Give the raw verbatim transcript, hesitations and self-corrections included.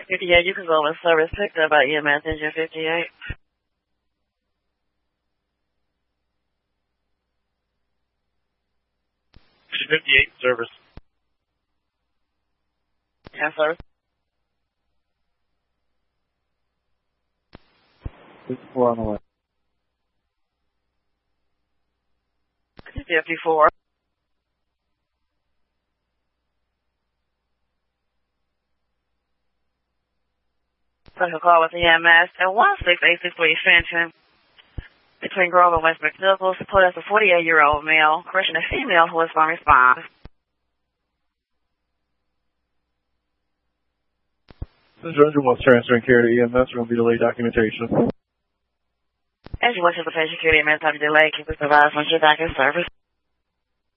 fifty-eight, you can go with service picked up by E M S engine fifty-eight. fifty-eight, service. Yeah, service. fifty-four on the way. fifty-four. Special call with E M S at one six eight six three Fenton between Grove and West McNichols. Put us a forty-eight-year-old male, correction, a female who is going to respond. This is Ranger West transferring care to E M S. We're going to be delayed documentation. As you wish to the patient security, E M S have a delay. Keep us advised once you're back in service.